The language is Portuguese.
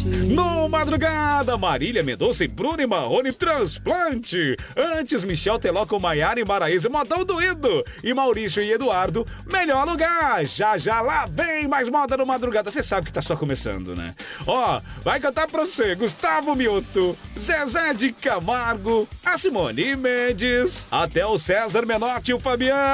No Madrugada, Marília Mendonça e Bruno e Marrone, Transplante. Antes, Michel Teló com Maiara e Maraísa, Modão Doído. E Maurício e Eduardo, Melhor Lugar. Já, já, lá vem mais moda no Madrugada. Você sabe que tá só começando, né? Ó, vai cantar pra você Gustavo Mioto, Zezé de Camargo, a Simone Mendes, até o César Menotti e o Fabiano.